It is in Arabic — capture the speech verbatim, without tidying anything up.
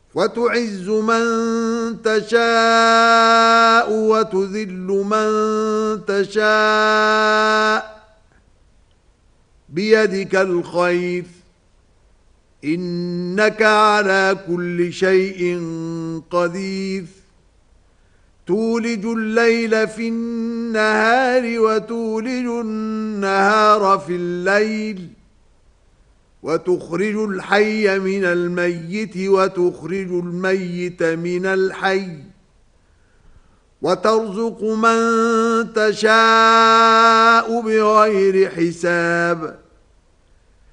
وتعز من تشاء وتذل من تشاء بيدك الخير إنك على كل شيء قدير تولج الليل في النهار وتولج النهار في الليل وتخرج الحي من الميت وتخرج الميت من الحي وترزق من تشاء بغير حساب